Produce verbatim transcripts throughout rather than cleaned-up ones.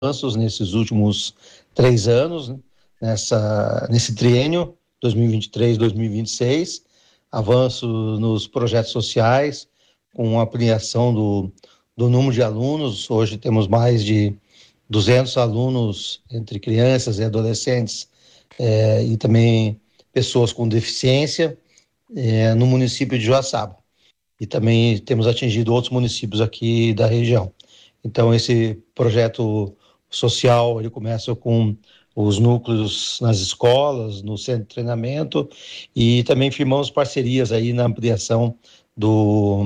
avanços nesses últimos três anos, né? Nessa, nesse triênio dois mil e vinte e três, dois mil e vinte e seis, avanço nos projetos sociais, com a ampliação do, do número de alunos. Hoje temos mais de duzentos alunos entre crianças e adolescentes é, e também pessoas com deficiência é, no município de Joaçaba. E também temos atingido outros municípios aqui da região. Então, esse projeto social, ele começa com os núcleos nas escolas, no centro de treinamento, e também firmamos parcerias aí na ampliação do,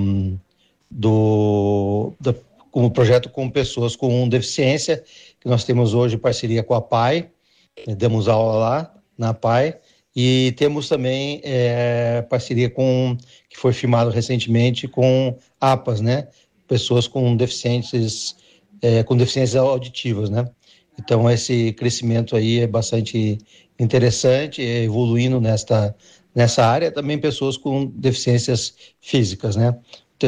do, do com o projeto com pessoas com deficiência, que nós temos hoje parceria com a P A I, demos aula lá na P A I, e temos também é, parceria com, que foi firmado recentemente com A P A S, né? Pessoas com deficiências, é, com deficiências auditivas, né? Então, esse crescimento aí é bastante interessante, é evoluindo nesta, nessa área. Também pessoas com deficiências físicas, né?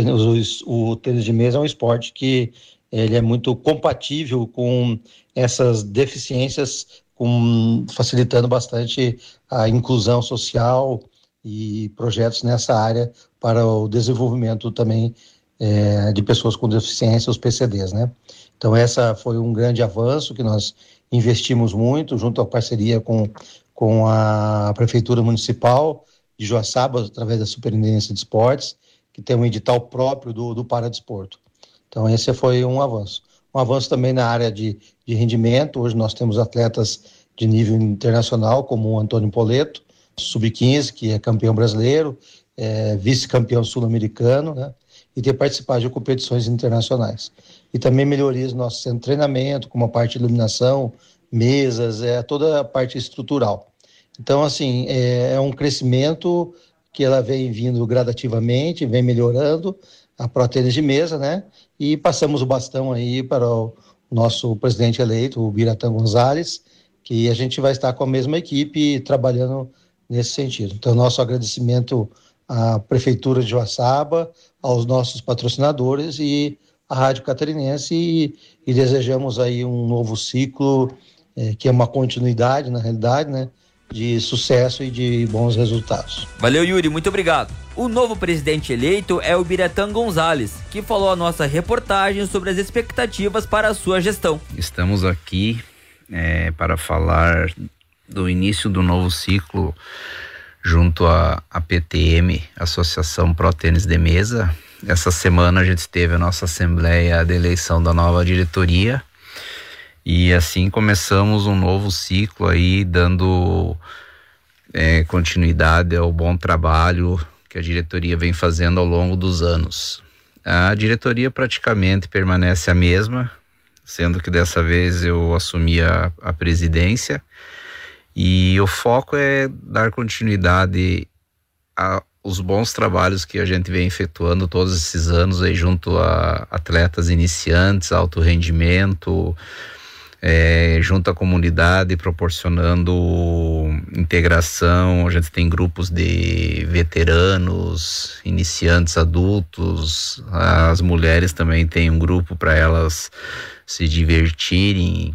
O, o tênis de mesa é um esporte que ele é muito compatível com essas deficiências, com, facilitando bastante a inclusão social e projetos nessa área para o desenvolvimento também é, de pessoas com deficiência, os P C Ds, né? Então, essa foi um grande avanço que nós investimos muito, junto à parceria com, com a Prefeitura Municipal de Joaçaba, através da Superintendência de Esportes, que tem um edital próprio do, do Paradesporto. Então, esse foi um avanço. Um avanço também na área de, de rendimento. Hoje nós temos atletas de nível internacional, como o Antônio Poleto, sub quinze, que é campeão brasileiro, é, vice-campeão sul-americano, né? E ter participado de competições internacionais. E também melhorias no nosso centro de treinamento, como a parte de iluminação, mesas, é, toda a parte estrutural. Então, assim, é, é um crescimento que ela vem vindo gradativamente, vem melhorando a Pro Tênis de Mesa, né? E passamos o bastão aí para o nosso presidente eleito, o Biratã Gonzalez, que a gente vai estar com a mesma equipe trabalhando nesse sentido. Então, nosso agradecimento à Prefeitura de Joaçaba, aos nossos patrocinadores e à Rádio Catarinense, e, e desejamos aí um novo ciclo, eh, que é uma continuidade, na realidade, né, de sucesso e de bons resultados. Valeu, Yuri, muito obrigado. O novo presidente eleito é o Biratã Gonzalez, que falou a nossa reportagem sobre as expectativas para a sua gestão. Estamos aqui é, para falar do início do novo ciclo junto à A P T M, Associação Pro Tênis de Mesa. Essa semana a gente teve a nossa assembleia de eleição da nova diretoria e assim começamos um novo ciclo aí, dando é, continuidade ao bom trabalho que a diretoria vem fazendo ao longo dos anos. A diretoria praticamente permanece a mesma, sendo que dessa vez eu assumi a, a presidência. E o foco é dar continuidade aos bons trabalhos que a gente vem efetuando todos esses anos aí junto a atletas iniciantes, alto rendimento, é, junto à comunidade, proporcionando integração. A gente tem grupos de veteranos, iniciantes, adultos, as mulheres também têm um grupo para elas se divertirem.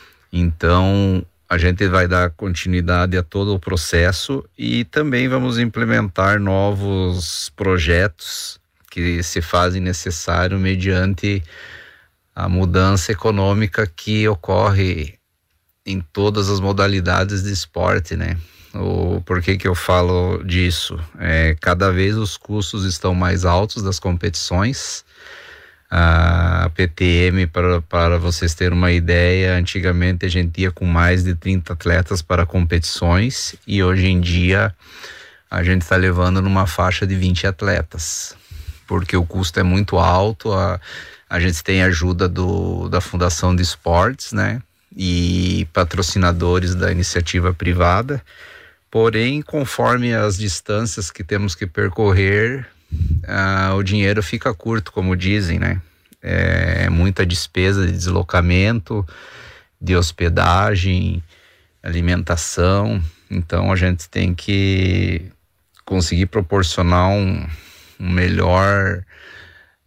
Então, a gente vai dar continuidade a todo o processo e também vamos implementar novos projetos que se fazem necessário mediante a mudança econômica que ocorre em todas as modalidades de esporte, né? O porquê que eu falo disso? É, cada vez os custos estão mais altos das competições. A P T M, para, para vocês terem uma ideia, antigamente a gente ia com mais de trinta atletas para competições e hoje em dia a gente está levando numa faixa de vinte atletas, porque o custo é muito alto. A, a gente tem ajuda do, da Fundação de Esportes, né, e patrocinadores da iniciativa privada, porém, conforme as distâncias que temos que percorrer, Ah, o dinheiro fica curto, como dizem, né? É muita despesa de deslocamento, de hospedagem, alimentação. Então a gente tem que conseguir proporcionar um, um melhor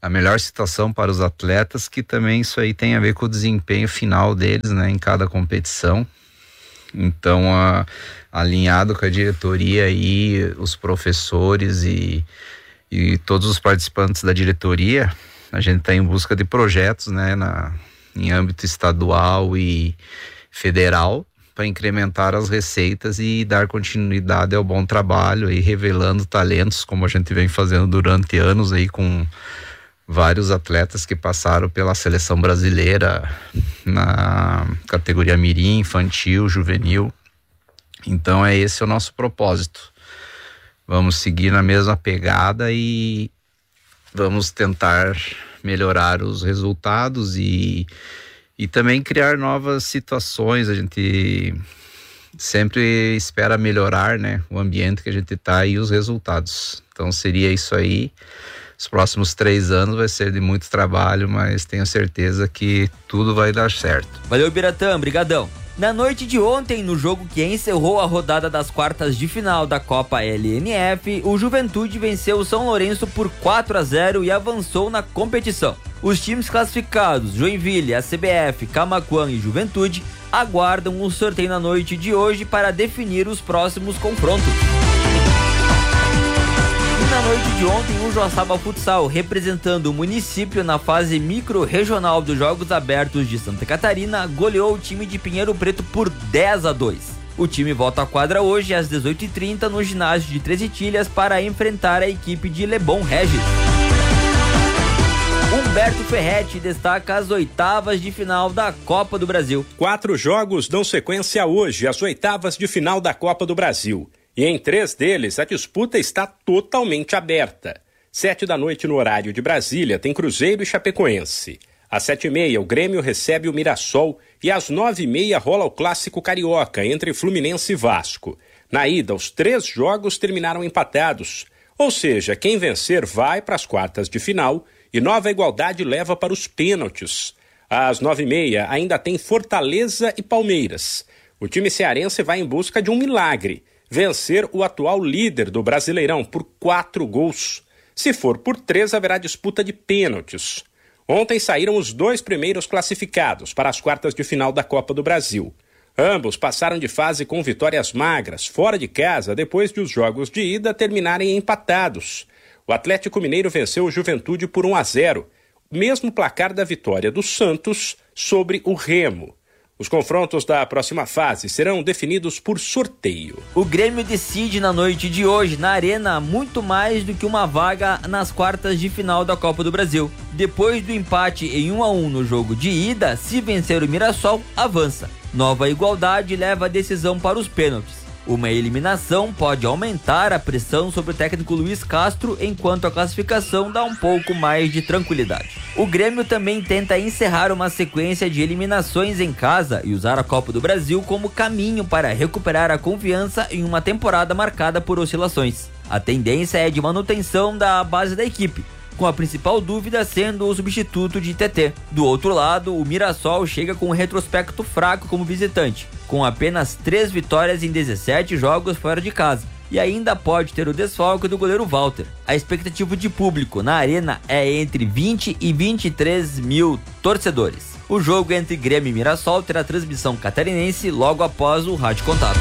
a melhor situação para os atletas, que também isso aí tem a ver com o desempenho final deles, né, em cada competição. Então, a, alinhado com a diretoria e os professores e, e todos os participantes da diretoria, a gente está em busca de projetos, né, na, em âmbito estadual e federal, para incrementar as receitas e dar continuidade ao bom trabalho e revelando talentos, como a gente vem fazendo durante anos aí, com vários atletas que passaram pela seleção brasileira na categoria mirim, infantil, juvenil. Então é esse o nosso propósito. Vamos seguir na mesma pegada e vamos tentar melhorar os resultados e E também criar novas situações. A gente sempre espera melhorar, né, o ambiente que a gente está e os resultados. Então seria isso aí. Os próximos três anos vai ser de muito trabalho, mas tenho certeza que tudo vai dar certo. Valeu, Biratã, brigadão. Na noite de ontem, no jogo que encerrou a rodada das quartas de final da Copa L N F, o Juventude venceu o São Lourenço por quatro a zero e avançou na competição. Os times classificados, Joinville, A C B F, Camaquã e Juventude, aguardam o sorteio na noite de hoje para definir os próximos confrontos. E na noite de ontem, o Joaçaba Futsal, representando o município na fase micro-regional dos Jogos Abertos de Santa Catarina, goleou o time de Pinheiro Preto por dez a dois. O time volta à quadra hoje às dezoito e trinta no ginásio de Três Itilhas para enfrentar a equipe de Lebon Regis. Humberto Ferretti destaca as oitavas de final da Copa do Brasil. Quatro jogos dão sequência hoje às oitavas de final da Copa do Brasil. E em três deles, a disputa está totalmente aberta. Sete da noite no horário de Brasília tem Cruzeiro e Chapecoense. Às sete e meia, o Grêmio recebe o Mirassol e às nove e meia rola o Clássico Carioca entre Fluminense e Vasco. Na ida, os três jogos terminaram empatados. Ou seja, quem vencer vai para as quartas de final e Nova Igualdade leva para os pênaltis. Às nove e meia, ainda tem Fortaleza e Palmeiras. O time cearense vai em busca de um milagre: vencer o atual líder do Brasileirão por quatro gols. Se for por três, haverá disputa de pênaltis. Ontem saíram os dois primeiros classificados para as quartas de final da Copa do Brasil. Ambos passaram de fase com vitórias magras, fora de casa, depois de os jogos de ida terminarem empatados. O Atlético Mineiro venceu o Juventude por um a zero, mesmo placar da vitória do Santos sobre o Remo. Os confrontos da próxima fase serão definidos por sorteio. O Grêmio decide na noite de hoje, na Arena, muito mais do que uma vaga nas quartas de final da Copa do Brasil. Depois do empate em um a um no jogo de ida, se vencer o Mirassol, avança. Nova Igualdade leva a decisão para os pênaltis. Uma eliminação pode aumentar a pressão sobre o técnico Luiz Castro, enquanto a classificação dá um pouco mais de tranquilidade. O Grêmio também tenta encerrar uma sequência de eliminações em casa e usar a Copa do Brasil como caminho para recuperar a confiança em uma temporada marcada por oscilações. A tendência é de manutenção da base da equipe, com a principal dúvida sendo o substituto de T T. Do outro lado, o Mirassol chega com um retrospecto fraco como visitante, com apenas três vitórias em dezessete jogos fora de casa, e ainda pode ter o desfalque do goleiro Walter. A expectativa de público na Arena é entre vinte e vinte e três mil torcedores. O jogo entre Grêmio e Mirassol terá transmissão catarinense logo após o Rádio Contato.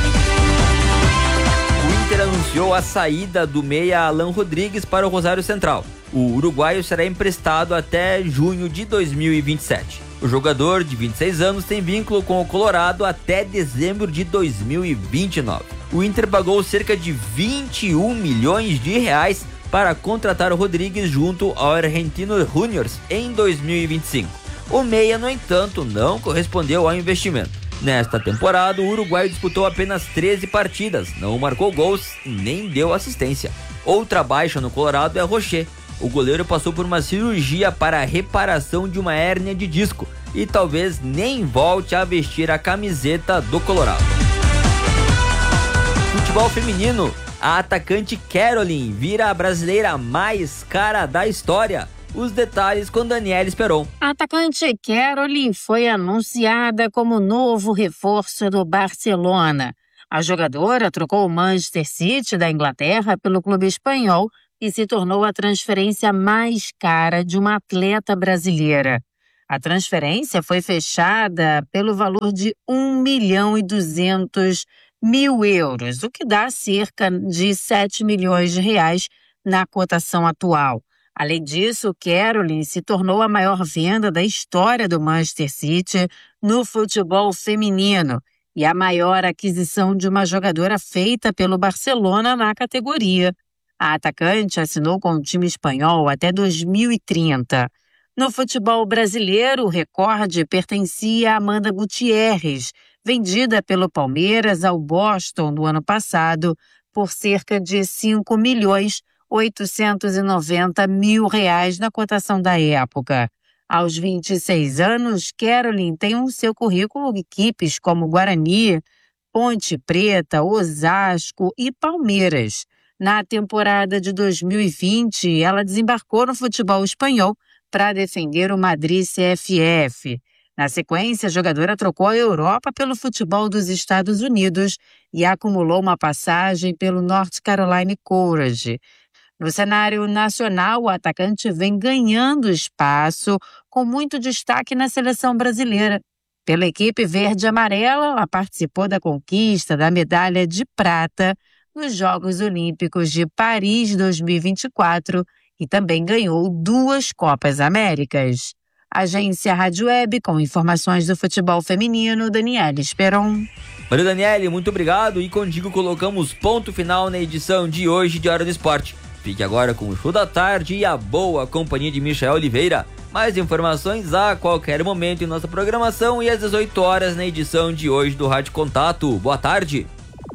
O Inter anunciou a saída do meia Alan Rodrigues para o Rosário Central. O uruguaio será emprestado até junho de dois mil e vinte e sete. O jogador, de vinte e seis anos, tem vínculo com o Colorado até dezembro de dois mil e vinte e nove. O Inter pagou cerca de vinte e um milhões de reais para contratar o Rodrigues junto ao Argentino Juniors em dois mil e vinte e cinco. O meia, no entanto, não correspondeu ao investimento. Nesta temporada, o uruguaio disputou apenas treze partidas, não marcou gols nem deu assistência. Outra baixa no Colorado é Rocher. O goleiro passou por uma cirurgia para a reparação de uma hérnia de disco e talvez nem volte a vestir a camiseta do Colorado. Futebol feminino, a atacante Caroline vira a brasileira mais cara da história. Os detalhes com Daniela Esperon. A atacante Caroline foi anunciada como novo reforço do Barcelona. A jogadora trocou o Manchester City da Inglaterra pelo clube espanhol e se tornou a transferência mais cara de uma atleta brasileira. A transferência foi fechada pelo valor de um milhão e duzentos mil euros, o que dá cerca de sete milhões de reais na cotação atual. Além disso, Caroline se tornou a maior venda da história do Manchester City no futebol feminino e a maior aquisição de uma jogadora feita pelo Barcelona na categoria. A atacante assinou com o time espanhol até dois mil e trinta. No futebol brasileiro, o recorde pertencia a Amanda Gutierrez, vendida pelo Palmeiras ao Boston no ano passado por cerca de cinco milhões oitocentos e noventa mil reais na cotação da época. Aos vinte e seis anos, Caroline tem no seu currículo equipes como Guarani, Ponte Preta, Osasco e Palmeiras. Na temporada de dois mil e vinte, ela desembarcou no futebol espanhol para defender o Madrid C F F. Na sequência, a jogadora trocou a Europa pelo futebol dos Estados Unidos e acumulou uma passagem pelo North Carolina Courage. No cenário nacional, o atacante vem ganhando espaço, com muito destaque na seleção brasileira. Pela equipe verde e amarela, ela participou da conquista da medalha de prata nos Jogos Olímpicos de Paris dois mil e vinte e quatro e também ganhou duas Copas Américas. Agência Rádio Web, com informações do futebol feminino, Daniela Esperon. Valeu, Daniele, muito obrigado. E contigo colocamos ponto final na edição de hoje de Hora do Esporte. Fique agora com o Show da Tarde e a boa companhia de Michael Oliveira. Mais informações a qualquer momento em nossa programação e às dezoito horas na edição de hoje do Rádio Contato. Boa tarde.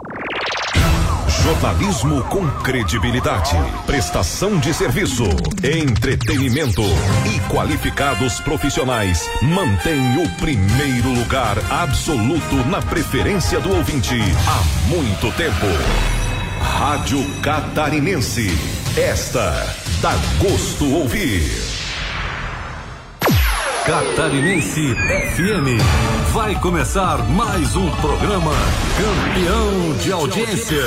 Jornalismo com credibilidade, prestação de serviço, entretenimento e qualificados profissionais mantém o primeiro lugar absoluto na preferência do ouvinte há muito tempo. Rádio Catarinense, esta dá gosto ouvir. Catarinense F M. Vai começar mais um programa campeão de audiência.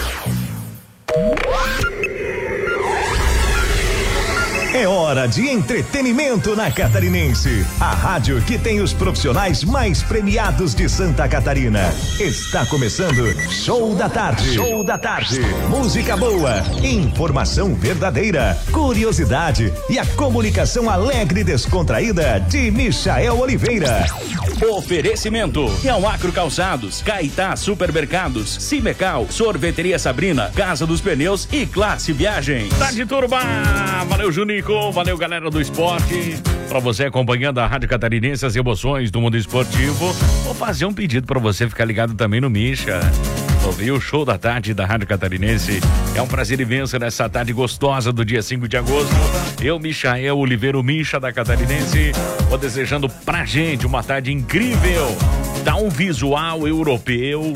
É hora de entretenimento na Catarinense. A rádio que tem os profissionais mais premiados de Santa Catarina. Está começando Show da Tarde. Show da Tarde. Música boa, informação verdadeira, curiosidade e a comunicação alegre e descontraída de Michael Oliveira. Oferecimento: Realacro Calçados, Caetá Supermercados, Cimecal, Sorveteria Sabrina, Casa dos Pneus e Classe Viagem. Tarde Turba, valeu Junico, valeu galera do esporte. Pra você acompanhando a Rádio Catarinense, as emoções do mundo esportivo, vou fazer um pedido pra você ficar ligado também no Misha. Ouvir o Show da Tarde da Rádio Catarinense. É um prazer imenso nessa tarde gostosa do dia cinco de agosto. Eu, Michael Oliveira, o Misha da Catarinense, vou desejando pra gente uma tarde incrível. Dá um visual europeu.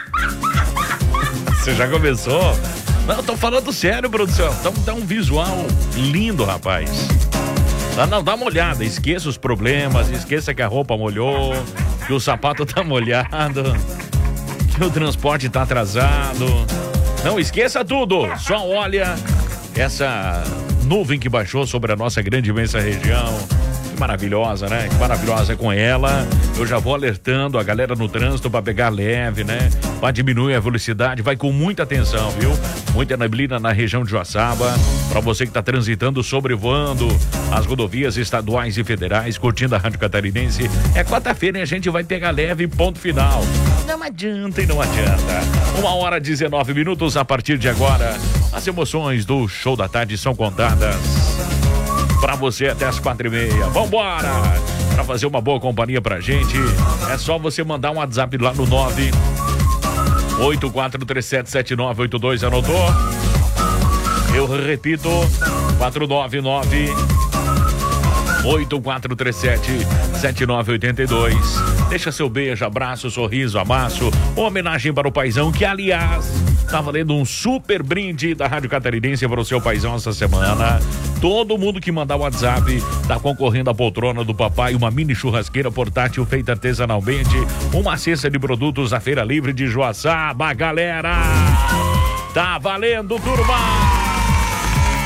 Você já começou? Não, eu tô falando sério, produção. Então dá um visual lindo, rapaz. Não, não, dá uma olhada. Esqueça os problemas, esqueça que a roupa molhou, que o sapato tá molhado, que o transporte tá atrasado. Não esqueça tudo. Só olha essa nuvem que baixou sobre a nossa grande e imensa região. Que maravilhosa, né? Que maravilhosa. Com ela, eu já vou alertando a galera no trânsito para pegar leve, né? Para diminuir a velocidade, vai com muita atenção, viu? Muita neblina na região de Joaçaba. Para você que tá transitando, sobrevoando as rodovias estaduais e federais, curtindo a Rádio Catarinense, é quarta-feira e a gente vai pegar leve, ponto final. Não adianta e não adianta. Uma hora e dezenove minutos a partir de agora. As emoções do Show da Tarde são contadas pra você até as quatro e meia. Vambora! Pra fazer uma boa companhia pra gente, é só você mandar um WhatsApp lá no nove oito quatro três sete sete nove oito dois. Anotou? Eu repito, quatro nove nove oito quatro três sete sete nove oito dois. Deixa seu beijo, abraço, sorriso, amasso, homenagem para o paizão, que aliás tá valendo um super brinde da Rádio Catarinense para o seu paizão essa semana. Todo mundo que mandar o WhatsApp tá concorrendo à poltrona do papai, uma mini churrasqueira portátil feita artesanalmente, uma cesta de produtos da Feira Livre de Joaçaba, galera! Tá valendo, turma!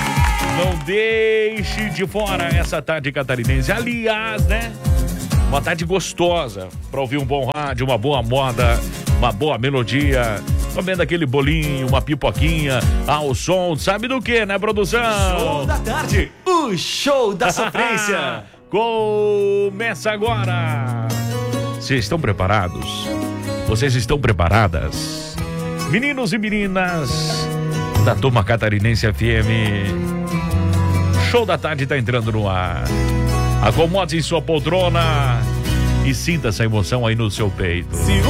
Não deixe de fora essa tarde catarinense. Aliás, né? Uma tarde gostosa para ouvir um bom rádio, uma boa moda, uma boa melodia, comendo aquele bolinho, uma pipoquinha, ao som, sabe do que, né, produção? Show da tarde, o show da sofrência. Começa agora. Vocês estão preparados? Vocês estão preparadas? Meninos e meninas da Turma Catarinense F M, show da tarde tá entrando no ar. Acomode em sua poltrona e sinta essa emoção aí no seu peito.